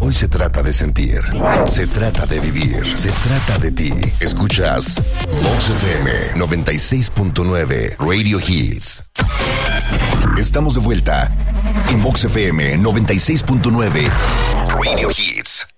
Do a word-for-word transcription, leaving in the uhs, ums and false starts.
Hoy se trata de sentir, se trata de vivir, se trata de ti. Escuchas Vox F M noventa y seis punto nueve Radio Hits. Estamos de vuelta en Vox F M noventa y seis punto nueve Radio Hits.